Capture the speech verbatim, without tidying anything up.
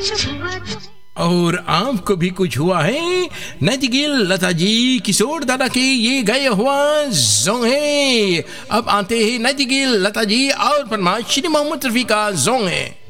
और आपको भी कुछ हुआ है? नैतिगिल लता जी किशोर दादा के ये गए हुआ जोंग है। अब आते हैं नैतिगिल लता जी और फरमाइश श्री मोहम्मद रफी का जोंग है।